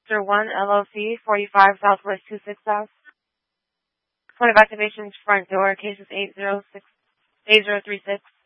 Master 1 LLC, 45 Southwest 26 South. Point of activation is front door, cases 8036.